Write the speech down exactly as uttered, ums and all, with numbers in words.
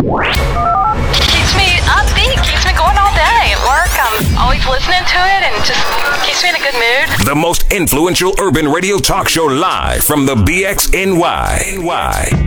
Keeps me upbeat, keeps me going all day at work. I'm always listening to it and just keeps me in a good mood. The most influential urban radio talk show live from the B X N Y.